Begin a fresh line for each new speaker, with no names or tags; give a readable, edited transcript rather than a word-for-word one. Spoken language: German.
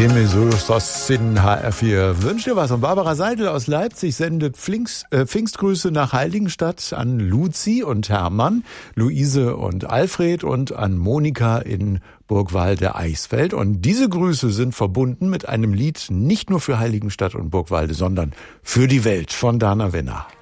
Hemisos in HR4 wünscht dir was. Und Barbara Seidel aus Leipzig sendet Pfingstgrüße nach Heiligenstadt an Luzi und Hermann, Luise und Alfred und an Monika in Burgwalde-Eichsfeld. Und diese Grüße sind verbunden mit einem Lied nicht nur für Heiligenstadt und Burgwalde, sondern für die Welt von Dana Wenner.